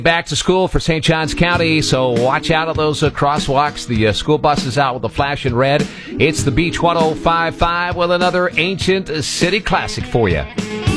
Back to school for St. Johns County, so watch out of those crosswalks. The school bus is out with the flashing red. It's the Beach 105.5 with another ancient city classic for you.